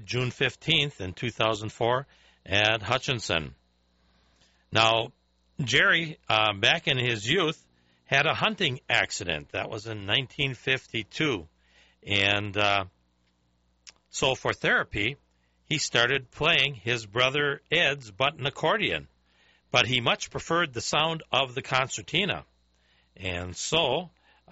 died June 15th in 2004 at Hutchinson. Now, Jerry, back in his youth, had a hunting accident. That was in 1952. And so for therapy, he started playing his brother Ed's button accordion. But he much preferred the sound of the concertina. And so,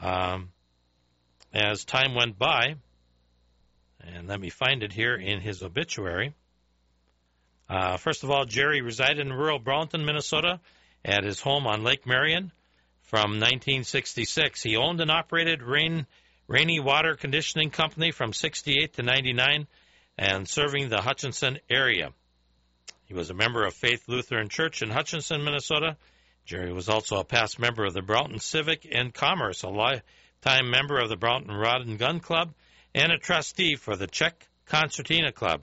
as time went by, and let me find it here in his obituary. First of all, Jerry resided in rural Brownton, Minnesota, at his home on Lake Marion from 1966. He owned and operated Rainy Water Conditioning Company from 68 to 99 and serving the Hutchinson area. He was a member of Faith Lutheran Church in Hutchinson, Minnesota. Jerry was also a past member of the Brownton Civic and Commerce, a lifetime member of the Brownton Rod and Gun Club, and a trustee for the Czech Concertina Club.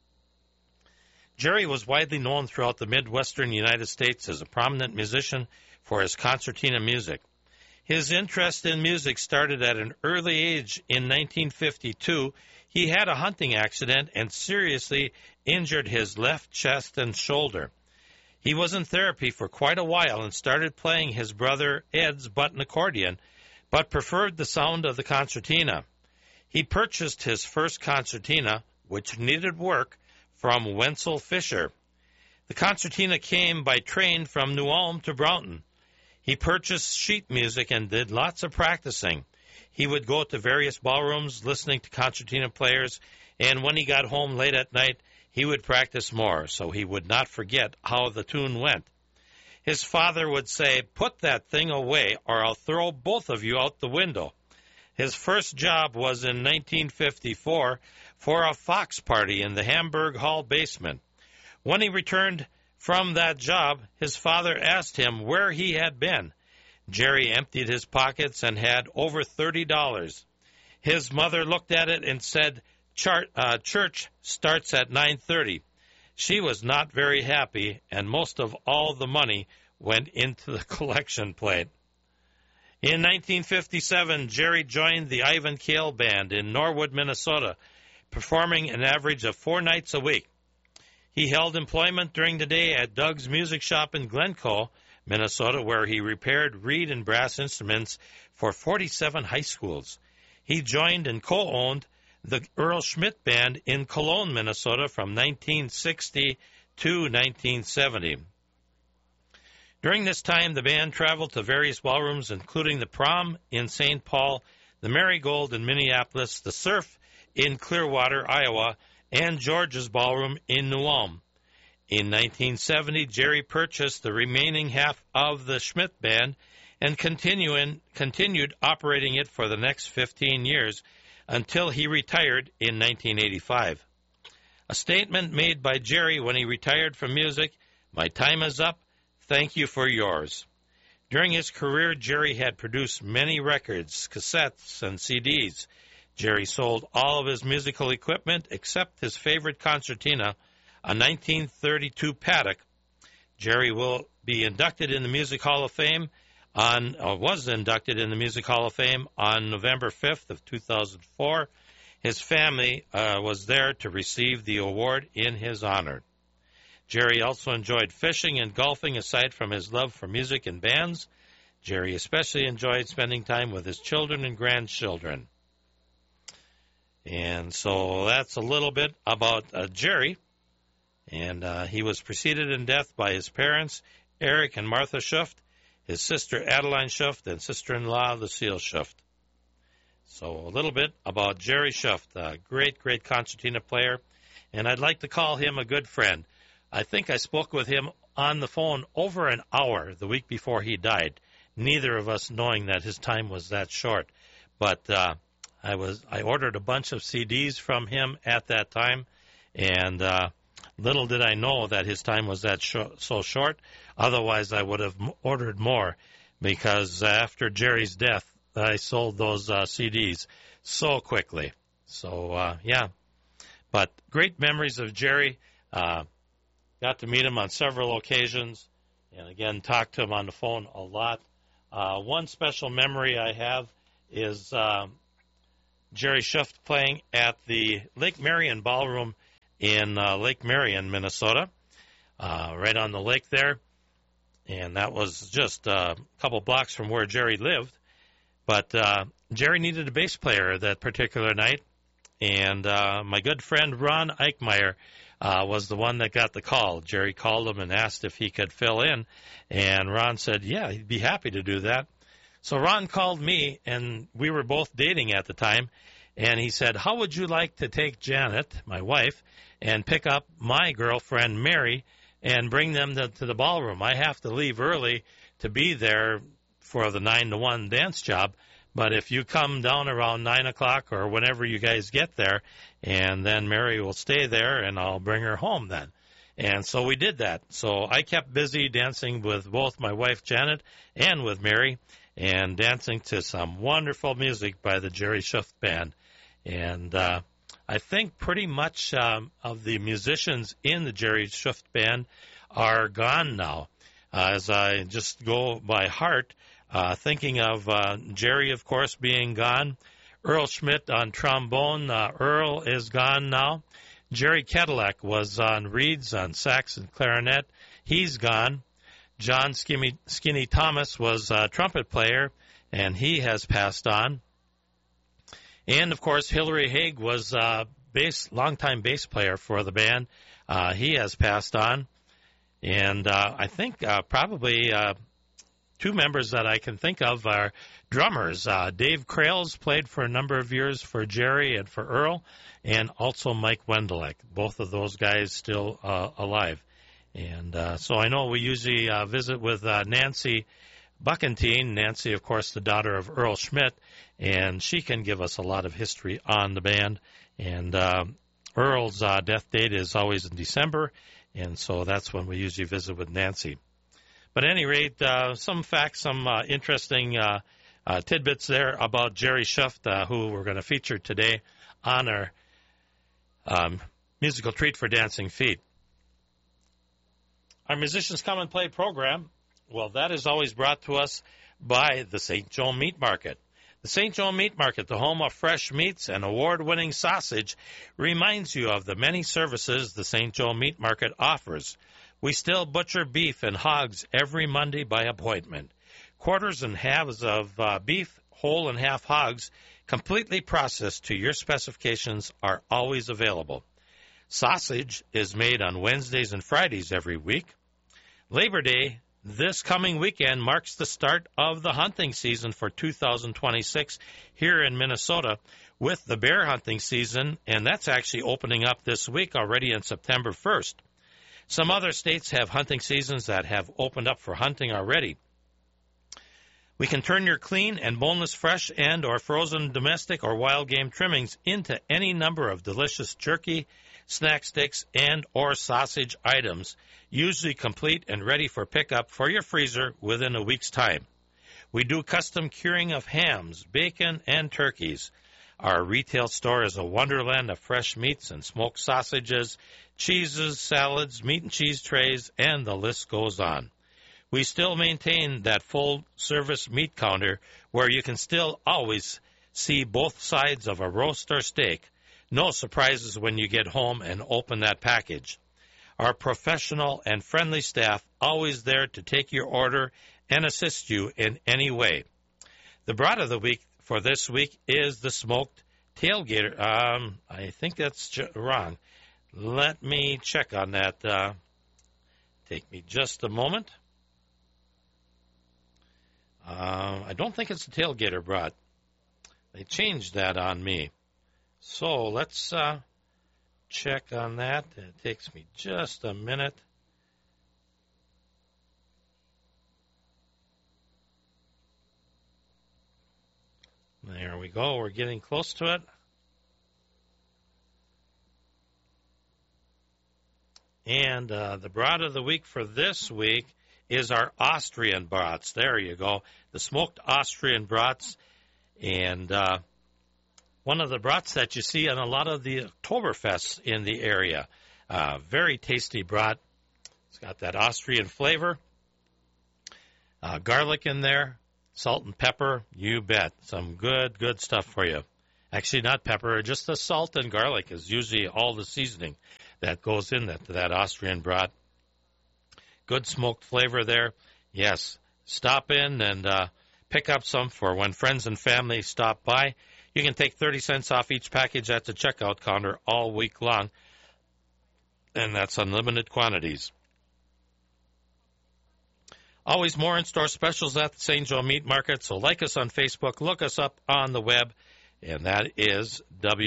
Jerry was widely known throughout the Midwestern United States as a prominent musician for his concertina music. His interest in music started at an early age. In 1952, he had a hunting accident and seriously injured his left chest and shoulder. He was in therapy for quite a while and started playing his brother Ed's button accordion, but preferred the sound of the concertina. He purchased his first concertina, which needed work, from Wenzel Fischer. The concertina came by train from New Ulm to Brownton. He purchased sheet music and did lots of practicing. He would go to various ballrooms listening to concertina players, and when he got home late at night, he would practice more so he would not forget how the tune went. His father would say, "Put that thing away or I'll throw both of you out the window." His first job was in 1954 for a Fox party in the Hamburg Hall basement. When he returned from that job, his father asked him where he had been. Jerry emptied his pockets and had over $30. His mother looked at it and said, church starts at 9:30. She was not very happy, and most of all the money went into the collection plate. In 1957, Jerry joined the Ivan Kale Band in Norwood, Minnesota, performing an average of 4 nights a week. He held employment during the day at Doug's Music Shop in Glencoe, Minnesota, where he repaired reed and brass instruments for 47 high schools. He joined and co-owned the Earl Schmidt Band in Cologne, Minnesota from 1960 to 1970. During this time, the band traveled to various ballrooms, including the Prom in St. Paul, the Marigold in Minneapolis, the Surf in Clearwater, Iowa, and George's Ballroom in New Ulm. In 1970, Jerry purchased the remaining half of the Schmidt Band and continued operating it for the next 15 years until he retired in 1985. A statement made by Jerry when he retired from music, "My time is up. Thank you for yours." During his career, Jerry had produced many records, cassettes, and CDs. Jerry sold all of his musical equipment except his favorite concertina, a 1932 Paddock. Jerry will be inducted in the Music Hall of Fame was inducted in the Music Hall of Fame on November 5th of 2004. His family was there to receive the award in his honor. Jerry also enjoyed fishing and golfing aside from his love for music and bands. Jerry especially enjoyed spending time with his children and grandchildren. And so that's a little bit about Jerry. And he was preceded in death by his parents, Eric and Martha Schuft, his sister Adeline Schuft, and sister-in-law Lucille Schuft. So a little bit about Jerry Schuft, a great, great concertina player. And I'd like to call him a good friend. I think I spoke with him on the phone over an hour the week before he died, neither of us knowing that his time was that short. But I ordered a bunch of CDs from him at that time, and little did I know that his time was that so short. Otherwise, I would have ordered more, because after Jerry's death, I sold those CDs so quickly. So, yeah. But great memories of Jerry. Got to meet him on several occasions, and again, talked to him on the phone a lot. One special memory I have is Jerry Schuft playing at the Lake Marion Ballroom in Lake Marion, Minnesota, right on the lake there. And that was just a couple blocks from where Jerry lived. But Jerry needed a bass player that particular night. And my good friend Ron Eichmeyer was the one that got the call. Jerry called him and asked if he could fill in. And Ron said, yeah, he'd be happy to do that. So Ron called me, and we were both dating at the time. And he said, how would you like to take Janet, my wife, and pick up my girlfriend Mary and bring them to the ballroom? I have to leave early to be there for the 9 to 1 dance job. But if you come down around 9 o'clock or whenever you guys get there, and then Mary will stay there, and I'll bring her home then. And so we did that. So I kept busy dancing with both my wife Janet and with Mary, and dancing to some wonderful music by the Jerry Schuft Band. And I think pretty much of the musicians in the Jerry Schuft Band are gone now. As I just go by heart, thinking of Jerry, of course, being gone. Earl Schmidt on trombone. Earl is gone now. Jerry Cadillac was on reeds, on sax and clarinet. He's gone. John Skinny Thomas was a trumpet player, and he has passed on. And, of course, Hillary Haig was a longtime bass player for the band. He has passed on. And I think probably two members that I can think of are drummers. Dave Krales played for a number of years for Jerry and for Earl, and also Mike Wendelek. Both of those guys still alive. And so I know we usually visit with Nancy Buckentine. Nancy, of course, the daughter of Earl Schmidt, and she can give us a lot of history on the band. And Earl's death date is always in December, and so that's when we usually visit with Nancy. But at any rate, some facts, some interesting tidbits there about Jerry Schuft, who we're going to feature today on our musical treat for dancing feet. Our Musicians Come and Play program, well, that is always brought to us by the St. Joe Meat Market. The St. Joe Meat Market, the home of fresh meats and award-winning sausage, reminds you of the many services the St. Joe Meat Market offers. We still butcher beef and hogs every Monday by appointment. Quarters and halves of beef, whole and half hogs, completely processed to your specifications, are always available. Sausage is made on Wednesdays and Fridays every week. Labor Day this coming weekend marks the start of the hunting season for 2026 here in Minnesota with the bear hunting season, and that's actually opening up this week already on September 1st. Some other states have hunting seasons that have opened up for hunting already. We can turn your clean and boneless fresh and or frozen domestic or wild game trimmings into any number of delicious jerky, snack sticks, and or sausage items, usually complete and ready for pickup for your freezer within a week's time. We do custom curing of hams, bacon, and turkeys. Our retail store is a wonderland of fresh meats and smoked sausages, cheeses, salads, meat and cheese trays, and the list goes on. We still maintain that full-service meat counter where you can still always see both sides of a roast or steak. No surprises when you get home and open that package. Our professional and friendly staff always there to take your order and assist you in any way. The brat of the week for this week is the smoked tailgater. I think that's wrong. Let me check on that. Take me just a moment. I don't think it's a tailgater brat. They changed that on me. So let's check on that. It takes me just a minute. There we go. We're getting close to it. And the brat of the week for this week is our Austrian brats. There you go. The smoked Austrian brats. And one of the brats that you see on a lot of the Oktoberfests in the area. Very tasty brat. It's got that Austrian flavor. Garlic in there. Salt and pepper, you bet. Some good stuff for you. Actually, not pepper, just the salt and garlic is usually all the seasoning that goes in that Austrian brat. Good smoked flavor there. Yes, stop in and pick up some for when friends and family stop by. You can take 30 cents off each package at the checkout counter all week long, and that's unlimited quantities. Always more in-store specials at the St. Joe Meat Market, so like us on Facebook, look us up on the web, and that is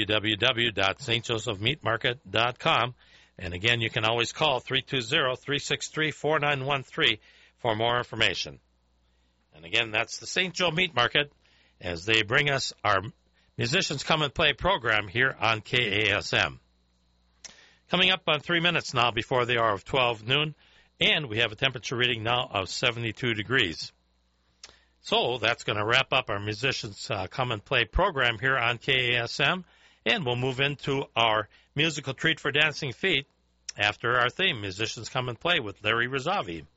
www.stjosephmeatmarket.com. And again, you can always call 320-363-4913 for more information. And again, that's the St. Joe Meat Market as they bring us our Musicians Come and Play program here on KASM. Coming up on 3 minutes now before the hour of 12 noon, and we have a temperature reading now of 72 degrees. So that's going to wrap up our Musicians Come and Play program here on KASM, and we'll move into our musical treat for dancing feet after our theme, Musicians Come and Play with Larry Razavi.